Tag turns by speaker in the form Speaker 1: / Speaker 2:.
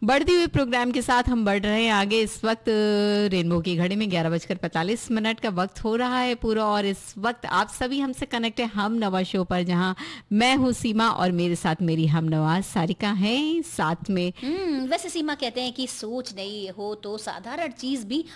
Speaker 1: बढ़ती हुई प्रोग्राम के साथ हम बढ़ रहे हैं आगे। इस वक्त रेनबो की घड़ी में 11:45 का वक्त हो रहा है पूरा, और इस वक्त आप सभी हमसे कनेक्ट है हम नवा शो पर, जहां मैं हूं सीमा और मेरे साथ मेरी हम नवाज सारिका है साथ में।
Speaker 2: वैसे सीमा कहते हैं कि सोच नहीं हो तो साधारण चीज भी